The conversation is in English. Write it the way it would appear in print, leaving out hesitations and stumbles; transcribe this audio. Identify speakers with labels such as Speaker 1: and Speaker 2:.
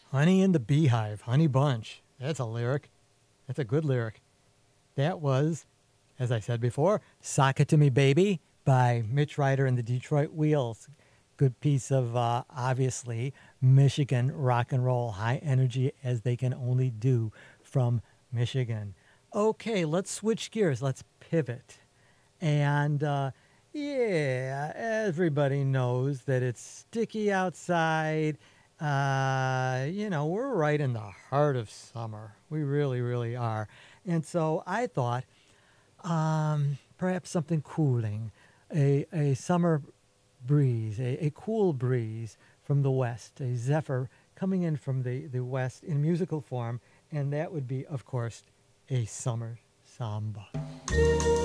Speaker 1: Honey in the Beehive, Honey Bunch. That's a lyric. That's a good lyric. That was, as I said before, Sock It To Me Baby by Mitch Ryder and the Detroit Wheels. Good piece of, obviously, Michigan rock and roll, high energy as they can only do from Michigan. Okay, let's switch gears. Let's pivot. And yeah, everybody knows that it's sticky outside. We're right in the heart of summer. We really, really are. And so I thought perhaps something cooling, a summer breeze, a cool breeze from the west, a zephyr coming in from the west in musical form. And that would be, of course, a summer samba.